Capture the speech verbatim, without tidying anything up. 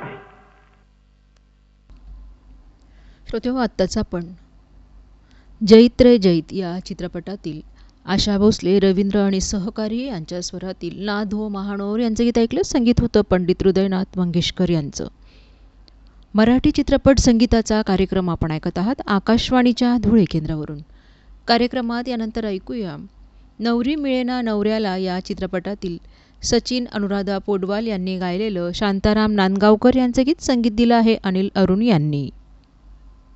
श्रोतेहो, आत्ताच आपण जैत रे जैत या चित्रपटातील आशा भोसले, रवींद्र आणि सहकारी यांच्या स्वरातील नाद हो महानोर यांचं गीत ऐकलं. संगीत होतं पंडित हृदयनाथ मंगेशकर यांचं. मराठी चित्रपट संगीताचा कार्यक्रम आपण ऐकत आहात आकाशवाणीच्या धुळे केंद्रावरून. कार्यक्रमात यानंतर ऐकूया नवरी मिळेना नवऱ्याला या चित्रपटातील सचिन अनुराधा पोडवाल यांनी गायलेलं शांताराम नांदगावकर यांचं गीत. संगीत दिलं आहे अनिल अरुण यांनी.